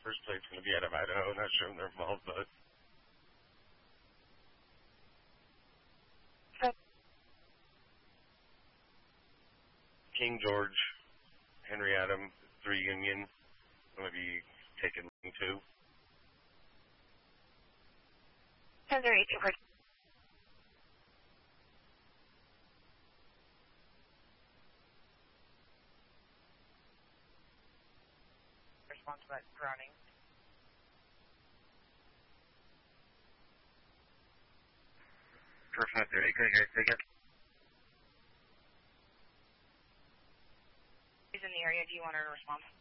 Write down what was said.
First plate's going to be out of Idaho. Not sure when they're involved, but. King George, Henry Adam, 3 Union. I'm going to be taking 2. 10-8, response to that grounding. First 130, good here, take it. He's in the area, do you want her to respond?